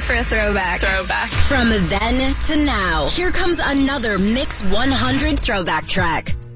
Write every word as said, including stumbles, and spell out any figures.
for a throwback. Throwback. From then to now, here comes another Mix one hundred throwback track.